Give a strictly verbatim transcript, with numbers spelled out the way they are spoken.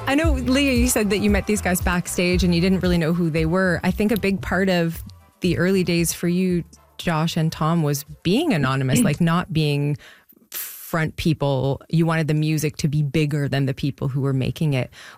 I know, Leah, you said that you met these guys backstage and you didn't really know who they were. I think a big part of the early days for you, Josh and Tom, was being anonymous, like not being front people. You wanted the music to be bigger than the people who were making it.